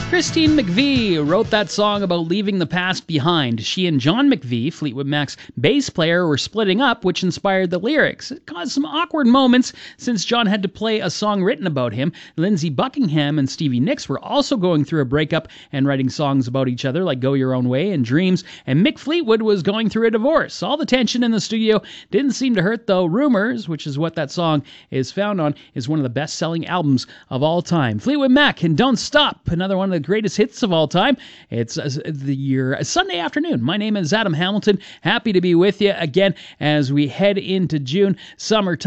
Christine McVie wrote that song about leaving the past behind. She and John McVie, Fleetwood Mac's bass player, were splitting up, which inspired the lyrics. It caused some awkward moments since John had to play a song written about him. Lindsey Buckingham and Stevie Nicks were also going through a breakup and writing songs about each other like Go Your Own Way and Dreams, and Mick Fleetwood was going through a divorce. All the tension in the studio didn't seem to hurt, though. Rumors, which is what that song is found on, is one of the best-selling albums of all time. Fleetwood Mac and Don't Stop, another one of the greatest hits of all time. It's Sunday afternoon. My name is Adam Hamilton. Happy to be with you again as we head into June, summertime.